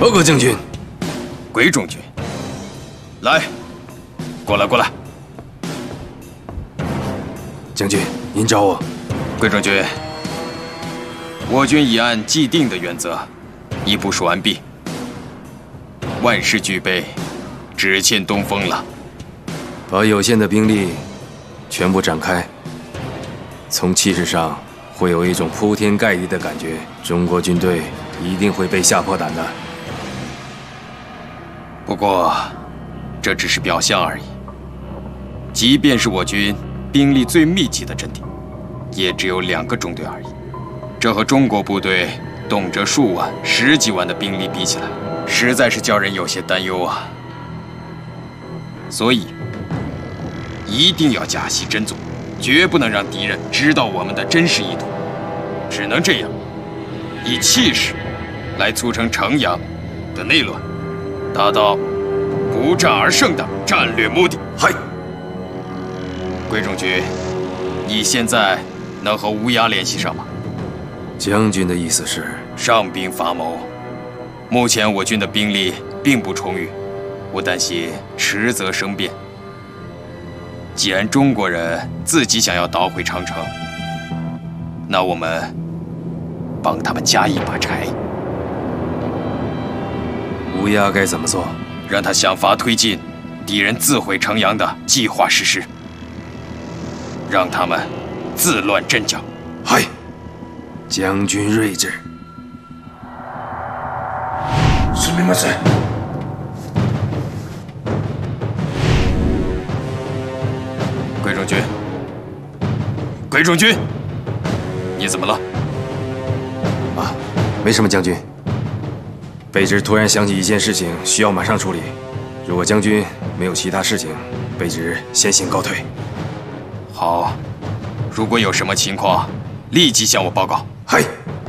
报告将军。 鬼中军，来，过来，过来。 将军，您找我。 鬼中军，我军已按既定的原则，已部署完毕，万事俱备，只欠东风了。 把有限的兵力全部展开，从气势上会有一种铺天盖地的感觉，中国军队一定会被吓破胆的。 不过，这只是表象而已。即便是我军兵力最密集的阵地，也只有2个中队而已。这和中国部队动辄数万、10几万的兵力比起来，实在是叫人有些担忧啊。所以，一定要假戏真做，绝不能让敌人知道我们的真实意图。只能这样，以气势来促成城阳的内乱，达到不战而胜的战略目的。 嗨， 桂中军，你现在能和乌鸦联系上吗？ 将军的意思是？ 上兵伐谋，目前我军的兵力并不充裕，我担心迟则生变。既然中国人自己想要捣毁长城，那我们帮他们加一把柴。 乌鸦该怎么做？ 让他想法推进敌人自毁城阳的计划实施，让他们自乱阵脚。 嗨，将军睿智。 すみません。 桂中军，桂中军，你怎么了？ 啊，没什么，将军。卑职突然想起一件事情，需要马上处理。如果将军没有其他事情，卑职先行告退。 好，如果有什么情况，立即向我报告。 嗨。